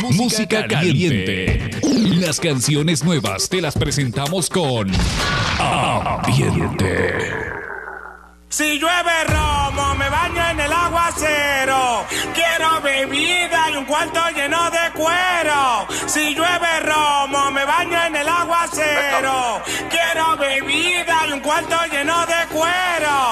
Música caliente. Las canciones nuevas te las presentamos con Ambiente. Si llueve romo, me baño en el aguacero. Quiero bebida y un cuarto lleno de cuero. Si llueve romo, me baño en el aguacero. Quiero bebida y un cuarto lleno